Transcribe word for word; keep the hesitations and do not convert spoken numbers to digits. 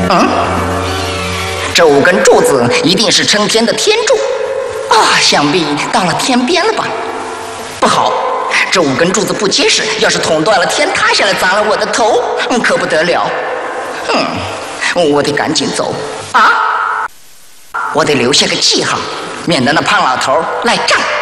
嗯，这五根柱子一定是撑天的天柱啊，想必到了天边了吧？不好，这五根柱子不结实，要是捅断了，天塌下来砸了我的头，可不得了。嗯，我得赶紧走啊！我得留下个记号，免得那胖老头赖账。